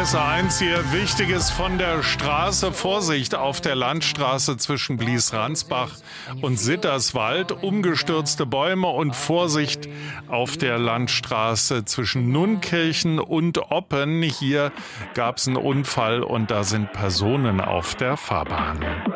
RSA1 hier. Wichtiges von der Straße. Vorsicht auf der Landstraße zwischen Blies-Ransbach und Sitterswald. Umgestürzte Bäume und Vorsicht auf der Landstraße zwischen Nunkirchen und Oppen. Hier gab es einen Unfall und da sind Personen auf der Fahrbahn.